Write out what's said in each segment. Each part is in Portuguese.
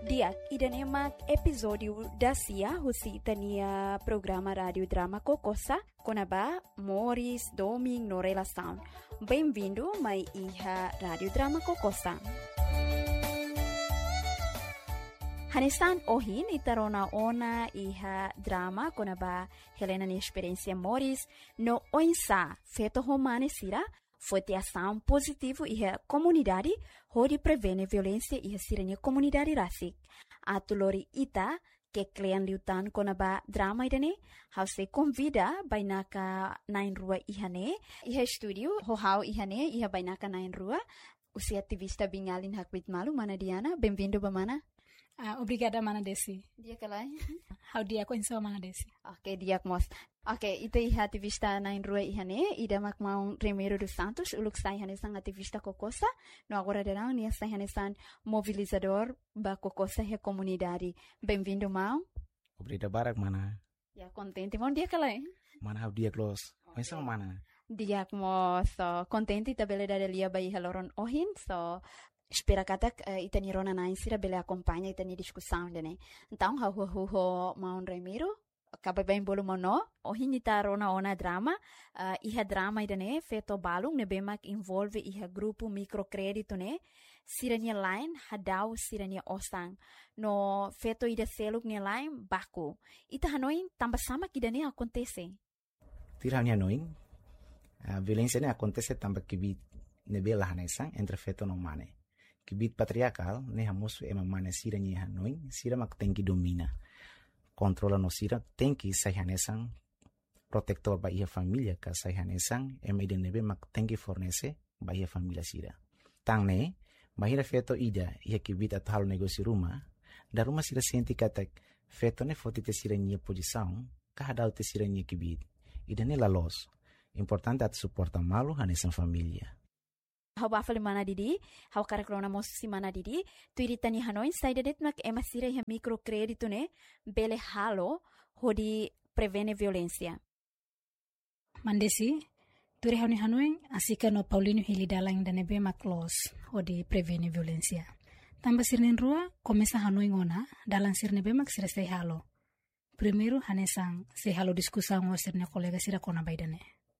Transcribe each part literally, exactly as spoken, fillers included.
Diak, idan emak episódio da Cia, husi tania programa rádio drama Kokosa, konaba Morris Doming no relação. Bem-vindo, mai iha rádio drama Kokosa. Hanesan ohin itarona ona iha drama konaba Helena ni experiência Morris no oinsa feto romane sira foi ação positivo e a comunidade onde prevene violência e a sirene comunidade rasik. Atulori ita que klian liutan konaba drama idane hause convida bainaka nain rua ihane iha studio hohau ihane iha bainaka nain rua usia ativista bingalin hakwit malu mana Diana bem-vindo bamana. Uh, obrigada, Mana Desi. Dia kalai. How dia ko insa Mana Desi. Okay, dia mos. Okay, ito iha ativista na inrua ihane, ida makmaung Remiro dos Santos, uluk sa ihane sang ativista Kokosa, no agora derang niya sa ihane sang mobilizador ba Kokosa he comunidade. Bem-vindo, Mau. Obrigado, Barak, Mana. Ya, contente, mon dia kalai. Mana how dia close. Okay. Insa Mana. Dia mo so contente tabele da lia ba iha loron ohin, so espera katak uh, itani rona na insira bele acompanha itani discussão dene. Então ha hu hu ho Maun Remiro acaba bem bolo mono o hinita rona ona drama uh, iha drama idane feto balung ne bemak involve iha grupo microcredito ne sirania line hadau sirania osang no feto ida seluk ne line baku ita hanoin tambah sama kidane acontece. Tira hanoin a violência ne acontece tambah kibit ne bela hanesang entre feto no mane. Kibit patriarcal, ne hamusu ema mana sira ni hanoin, sira mak tenki domina. Controla no sira, tenki sayhanesang, protector ba ia familia ka sayhanesang, ema ide nebe mak tenki fornece ba ia familia sira. Tang ne, bahira feto ida, ia kibit at halo negosi rumah, da rumah sira senti katak, feto ne foti te sira nia posição, kahadau te sira nia kibit. Ida ne la los. Importante at suporta malu hanesang familia. Hau bafale mana didi, hau karakrona mosi mana didi, tu iritani hanoin saidedet mak ema sira iha microcredito ne bele halo hodi prevene violência. Mandesi, tu rehoni hanoin asika no Paulino Hilidalang dan nebe mak los hodi prevene violência. Tambah sirnen rua komesa hanoin ona dalam sirne be mak sira sei halo. Primeiro hanesang sei halo diskusang o sirne kolega sira kona baidane.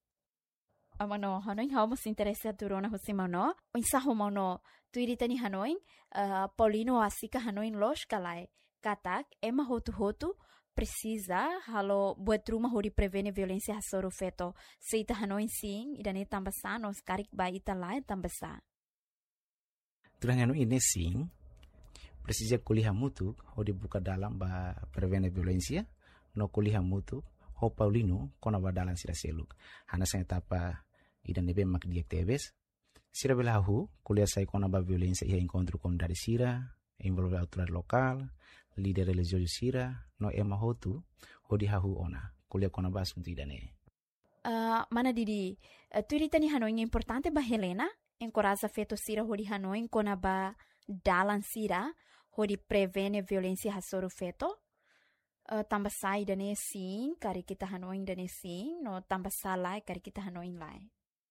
Amano hanoin hau mas interesa turona husimano insa homono tuiritani hanoin uh, Paulino asika hanoin los kalai katak ema hotu hotu precisa halo buat rumah hodi prevene violência hasoro feto seita hanoin sing idane tambasa nos karik ba ita lai tambasa turanya no ine sing precisa kuliah mutu hodi buka dalam ba prevene violência no kuliah mutu ho Paulino kona ba dalam sira seluk hana sa etapa idan nebe mak diak tebes sira belahu kuliah sai kona ba violência ia encontro com dari sira envolve autoridade local líder religioso sira no ema hotu hodi hahu ona kuliah kona ba assunto idane uh, mana didi uh, tuiritani hanoin importante ba Helena encoraja feto sira hodi hanoin kona ba dalan sira hodi prevene violência hasoro feto Uh, tambah sai dane sim, kari kita hanoin dane sim, no tambah salai kari kita hanoin lai.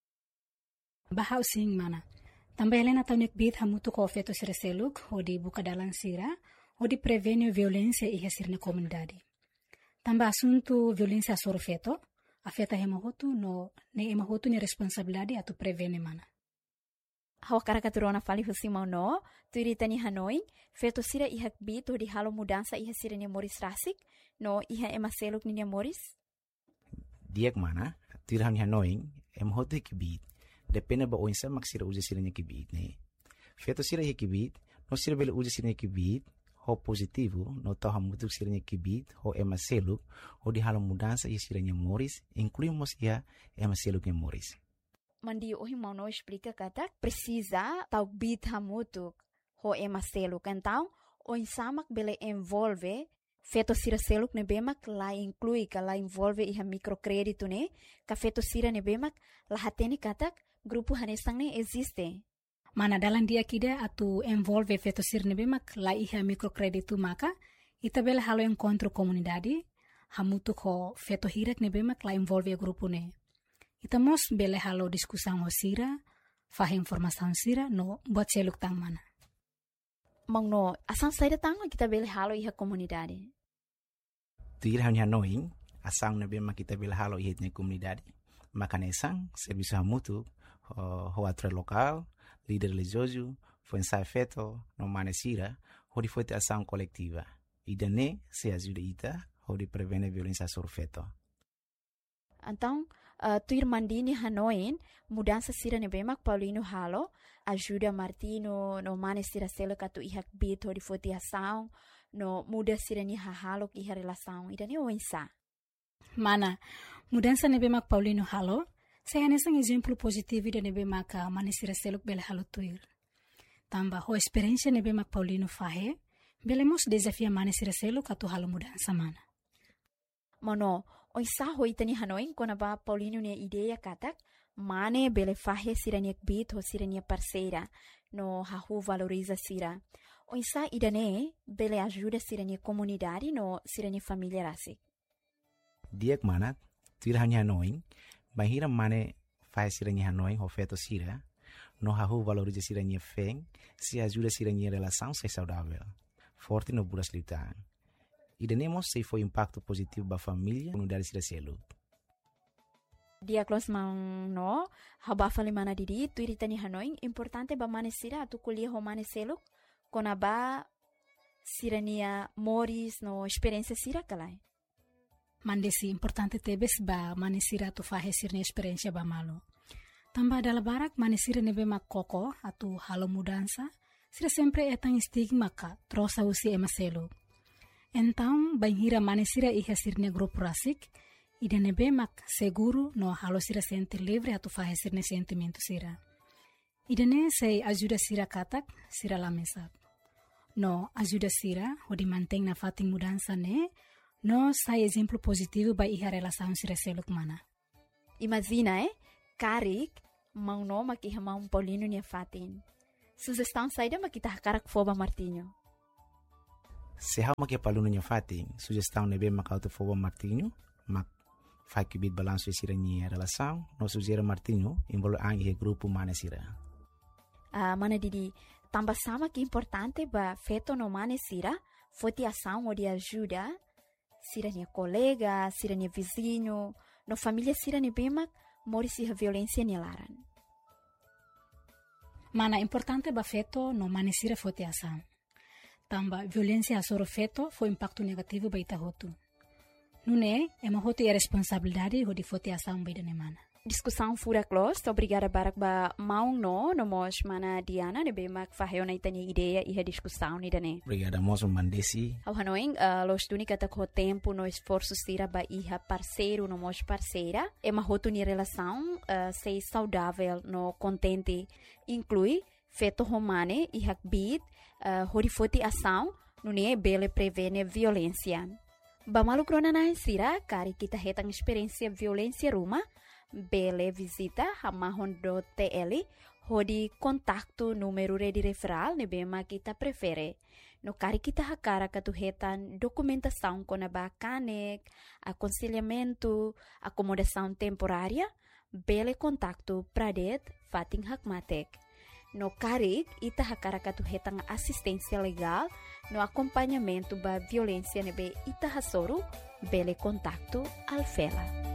Bahau sing mana? Tambah Helena taunik bit hamutu ko feto sira seluk, hodi buka dalang sira, hodi prevene violência iha sirne comunidade. Tambah asunto violência soro feto, afeta hema hotu no ne ema hotu ni responsabilidade atu prevene mana. Hau karakaturona fali husimau no, tuiritani hanoin, feto sira ihak bit hodi halo mudansa iha sira ni Morris rasik, no iha ema seluk ni Morris? Diak mana, tuirani hanoin, ema hotu hikibit, depende ba oinsa mak sira uja sira ni kibit ne. Feto sira hikibit, no sira bele uja sira ni kibit, ho positivo, no tau hamutuk sira ni kibit, ho ema seluk, hodi halo mudansa iha sira ni Morris, incluímos iha ema seluk ni Morris. Mandi ohi mau no explica katak precisa tau bit hamutuk ho ema seluk então o insamak bele envolve feto sira seluk ne bemak la inclui ka la envolve iha microcredito ne ka feto sira ne bemak la hateni katak grupo hanesang ne existe mana dalam dia kida atu envolve feto sira ne bemak la iha microcredito maka ita bele halo encontro comunidade hamutuk ho feto hirak ne bemak la envolve grupo ne. Ita mos bele halo diskusang ho sira, fah informação sira no buat seluk tang mana. Mang no, asang saída tango kita bele halo iha komunidade. Tuir hanya noing, asang na bema kita bele halo iha na komunidade. Makane sang, serviço hamutu, ho atre local, líder religioso, foi ensaio feito, no manesira, onde foi a ação coletiva. E daí se ajuda ita, onde prevene violência sobre feto. Então, uh, tuir mandini hanoin, mudança sira nebemak Paulino halo, ajuda Martino no manesira selo katu ihak bit onde foi a ação, no muda sira ni hahalo iha relação, e daí o ensa. Mana, mudança nebemak Paulino halo, saya nesang exemplo positivo de nebemak manesira selo bele halo tuir. Tamba ho experiência nebemak Paulino fahe, belemos desafia manesira selo katu halo mudança mana. Mano, oi sa hoi tani hanoin kona ba Paulino ne ideia katak mane bele fahe sirania bit ho sirania parceira no hahu valoriza sira. Oi sa idane bele ajuda sirania comunidade no sirania família rasi. Diak manat, tuir hanya hanoin, bahira mane fahe sirania hanoin ho feto sira, no hahu valoriza sirania feng, se ajuda sirania relação se saudável, forte no buras litan. E tenemos se foi impacto positivo para a família, comunidade de selo. Dia close mang no, haba fali mana didi, tu iritani hanoin, importante ba manesira atu kuliah ho maneselo, kona ba sirania moris no experiência sira kalai. Mandesi importante tebes ba manesira atu fahe sirnia experiência ba malo. Tamba dala barak manesira nebe mak koko atu halo mudança, sira sempre etang stigma ka, trosa usi emaselo. Então, banhira manesira iha sirne grupo rasik, ida nebe mak seguro no halo sira sente livre atu fahe sirne sentimento sira. Ida ne sei ajuda sira katak, sira lamesap. No ajuda sira, o di manteng na fating mudança ne, no sai exemplo positivo ba iha relação sira seluk mana. Imagina, eh? Karik, mang no makiha mang Paulino niya fatin. Sugestão saída makita hakarak foba Martinho. Se há uma que é para aluno fatin, sugestão nebe makauto foba Martinho, mak fai que bit balanço sira ni relação, no sugere Martinho, envolve ang e grupo manesira. Ah, mana didi, tamba sama que importante ba feto no manesira, foi ti ação ou de ajuda, sira ni colega, sira ni vizinho, no família sira ni bemak, mori si a violência ni laran. Mana importante ba feto no manesira foi ti ação. Tamba violência sobre feto foi impacto negativo ba ita hotu. Nune, é uma hotu e responsabilidade ho di foti ação ba ida nemana. Discussão fura close, obrigada barak ba maung no, no mos mana Diana, ne bemak faheo na itani ideia e a discussão ni dane. Obrigada moço mandesi. Ao hanoing, uh, los tuni kata ko tempo no esforço sira ba iha parceiro no mos parceira, é uma hotu ni relação uh, sei saudável no contente, inclui feto romane e hakbit, uh, hori foti ação, nune bele prevene violência. Bamalu krona na sira, kari kita hetang experiência violência ruma, bele visita hamahon do T L, hodi kontaktu número de referral ne bema kita prefere. No kari kita hakara katu hetan documentação kona ba kanek, aconselhamento, acomodação temporária, bele kontaktu pradet fating hakmatek. No karik, ita hakara katu hetang assistência legal, no acompanhamento ba violência nebe ita hasoro, bele contacto alfela.